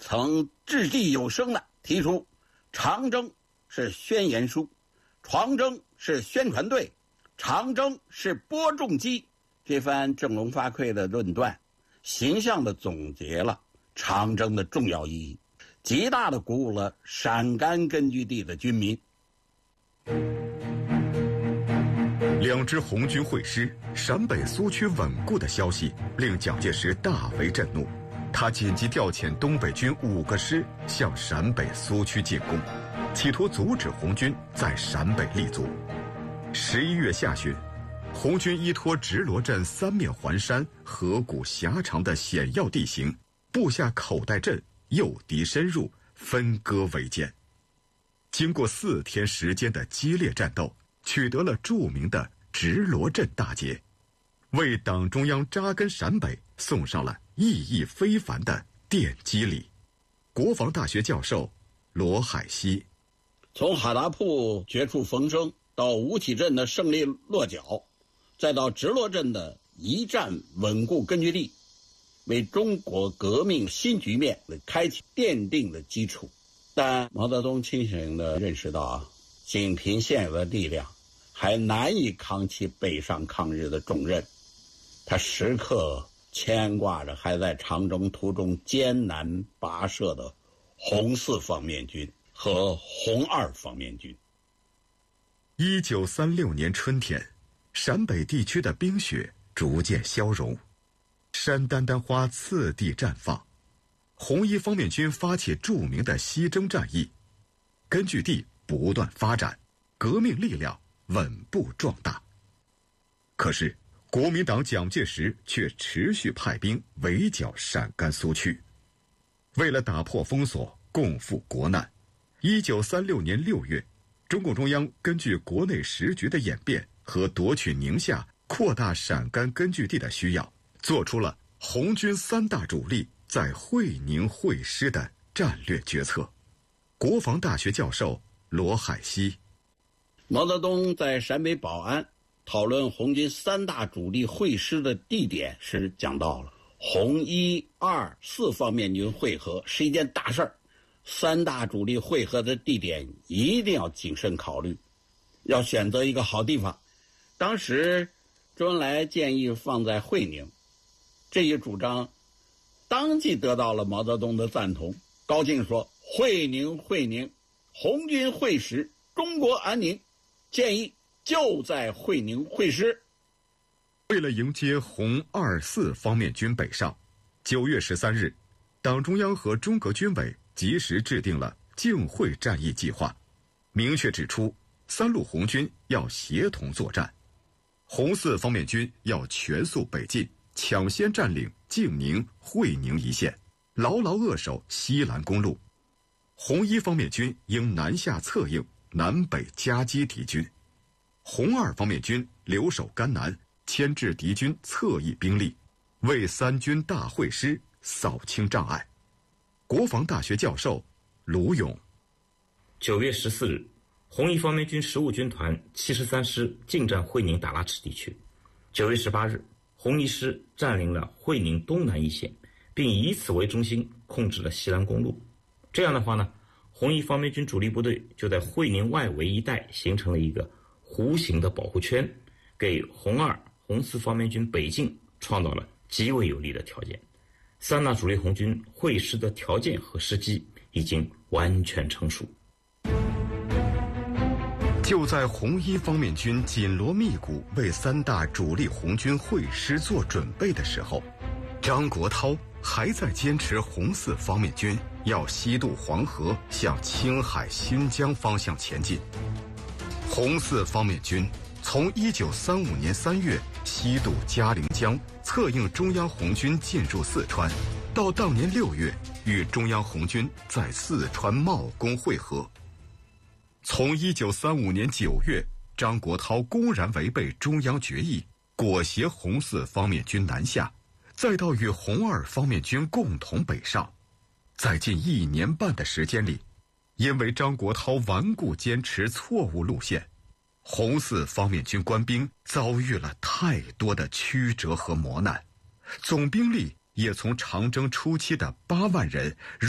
曾掷地有声地提出，长征是宣言书，长征是宣传队，长征是播种机。这番振聋发聩的论断，形象地总结了长征的重要意义，极大地鼓舞了陕甘根据地的军民。 两支红军会师，陕北苏区稳固的消息令蒋介石大为震怒，他紧急调遣东北军5个师向陕北苏区进攻，企图阻止红军在陕北立足。11月下旬，红军依托直罗镇三面环山、河谷狭长的险要地形，布下口袋阵，诱敌深入，分割围歼。经过4天时间的激烈战斗，取得了著名的直罗镇大捷，为党中央扎根陕北送上了意义非凡的奠基礼。国防大学教授罗海西： 从哈达铺绝处逢生到吴起镇的胜利落脚，再到直罗镇的一战稳固根据地，为中国革命新局面开启奠定了基础。但毛泽东清醒地认识到，仅凭现有的力量还难以扛起北上抗日的重任，他时刻牵挂着还在长征途中艰难跋涉的红4方面军和红2方面军。 1936年春天，陕北地区的冰雪逐渐消融，山丹丹花次第绽放。红1方面军发起著名的西征战役，根据地不断发展，革命力量稳步壮大。可是国民党蒋介石却持续派兵围剿陕甘苏区。为了打破封锁，共赴国难，1936年6月，中共中央根据国内时局的演变和夺取宁夏、扩大陕甘根据地的需要，做出了红军3大主力在会宁会师的战略决策。国防大学教授罗海西： 毛泽东在陕北保安讨论红军3大主力会师的地点时讲到了，红1、2、4方面军会合是一件大事儿，3大主力会合的地点一定要谨慎考虑，要选择一个好地方。当时周恩来建议放在会宁，这一主张当即得到了毛泽东的赞同，高兴说：会宁，红军会师，中国安宁，建议就在会宁会师。 为了迎接红2、4方面军北上，9月13日，党中央和中革军委及时制定了靖会战役计划，明确指出3路红军要协同作战，红4方面军要全速北进，抢先占领靖宁、会宁一线，牢牢扼守西兰公路。红1方面军应南下策应，南北夹击敌军。红2方面军留守甘南，牵制敌军侧翼兵力，为3军大会师扫清障碍。国防大学教授卢勇 ：9月14日，红1方面军15军团73师进占会宁达拉池地区。9月18日，红1师占领了会宁东南一线，并以此为中心控制了西兰公路。这样的话呢，红1方面军主力部队就在会宁外围一带形成了一个弧形的保护圈，给红2、红4方面军北进创造了极为有利的条件。3大主力红军会师的条件和时机已经完全成熟。 就在红1方面军紧锣密鼓为3大主力红军会师做准备的时候，张国焘还在坚持红4方面军要西渡黄河，向青海、新疆方向前进。红4方面军从1935年3月西渡嘉陵江，策应中央红军进入四川，到当年6月与中央红军在四川茂功会合。从1935年9月，张国焘公然违背中央决议，裹挟红4方面军南下，再到与红2方面军共同北上，在近1年半的时间里，因为张国焘顽固坚持错误路线，红4方面军官兵遭遇了太多的曲折和磨难，总兵力也从长征初期的8万人